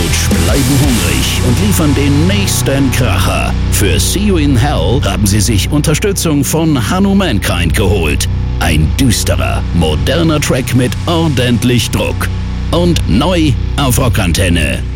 Couch bleiben hungrig und liefern den nächsten Kracher. Für See You in Hell haben sie sich Unterstützung von Hanumankind geholt. Ein düsterer, moderner Track mit ordentlich Druck. Und neu auf Rockantenne.